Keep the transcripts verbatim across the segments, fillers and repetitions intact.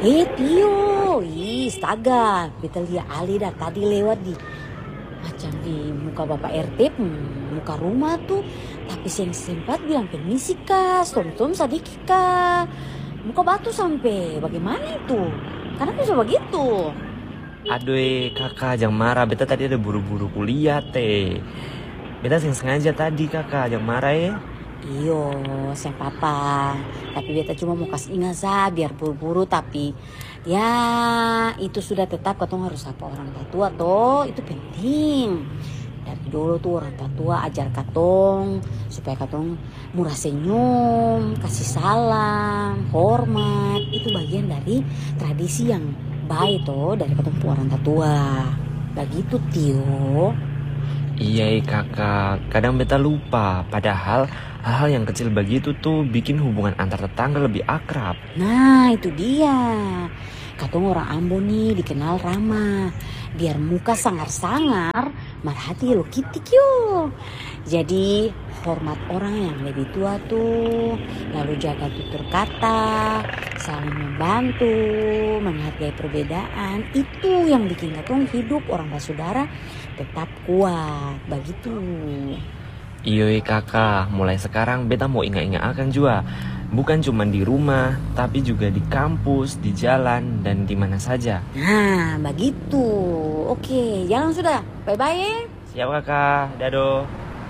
Eh Tio, ih astaga, beta lihat Ali dah tadi lewat di macam di muka Bapak R T, hmm, muka rumah tuh. Tapi sing sempat bilang permisi kak, tom-tom sadiki kak. Muka batu sampai, bagaimana itu? Karena bisa begitu. Aduh eh, kakak jangan marah, beta tadi ada buru-buru kuliah teh. Beta seng sengaja tadi kakak, jangan marah ya. Iyo, sem papa. Tapi beta cuma mau kasih ingat sah, biar buru-buru. Tapi ya itu sudah tetap katong harus apa orang tua toh, itu penting. Dari dulu tuh orang tua ajar katong supaya katong murah senyum, kasih salam, hormat. Itu bagian dari tradisi yang baik toh dari katong orang tua. Begitu Tio. Iya eh, kakak, kadang beta lupa. Padahal hal-hal yang kecil begitu tuh bikin hubungan antar tetangga lebih akrab. Nah itu dia. Katong orang Ambon nih dikenal ramah. Biar muka sangar-sangar, malah hati lo kitik yo. Jadi hormat orang yang lebih tua tuh. Lalu jaga tutur kata, saling membantu, menghargai perbedaan. Itu yang bikin katong hidup orang bersaudara tetap kuat. Begitu. Iya eh, kakak, mulai sekarang beta mau ingat-ingat akan juga. Bukan cuma di rumah, tapi juga di kampus, di jalan, dan di mana saja. Nah begitu. Oke jalan sudah. Bye-bye. Siap kakak, dado.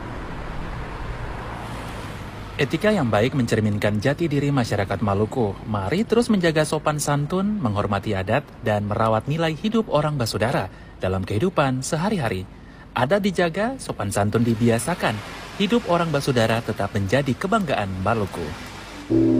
Etika yang baik mencerminkan jati diri masyarakat Maluku. Mari terus menjaga sopan santun, menghormati adat, dan merawat nilai hidup orang bersaudara dalam kehidupan sehari-hari. Adat dijaga, sopan santun dibiasakan. Hidup orang bersaudara tetap menjadi kebanggaan Maluku.